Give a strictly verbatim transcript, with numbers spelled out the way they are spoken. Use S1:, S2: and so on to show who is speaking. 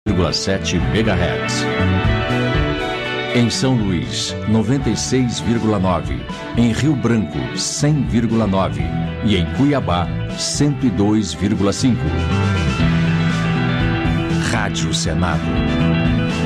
S1: vírgula sete megahertz. Em São Luís, noventa e seis vírgula nove. Em Rio Branco, cem vírgula nove. E em Cuiabá, cento e dois vírgula cinco. Rádio Senado.